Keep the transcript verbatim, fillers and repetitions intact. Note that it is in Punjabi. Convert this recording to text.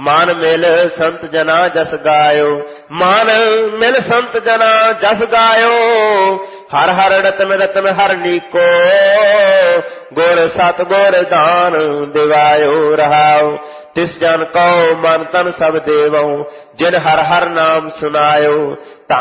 ਮਨ ਮਿਲ ਸੰਤ ਜਨਾ ਜਸ ਗਾਇਓ। ਮਨ ਮਿਲ ਸੰਤ ਜਨਾ ਜਸ ਗਾਇਓ। ਹਰ ਹਰ ਰਤਨ ਰਤਨ ਹਰ ਨੀਕੋ। ਗੁਰ ਸਤ ਗੁਰ ਦਾਨ ਦਿਵਾਇਓ ਰਹਾਓ। ਤਿਸ ਜਨ ਕਉ ਮਨ ਤਨ ਸਭ ਦੇਵਉ। ਜਿਨ ਹਰ ਹਰ ਨਾਮ ਸੁਨਾਇਓ।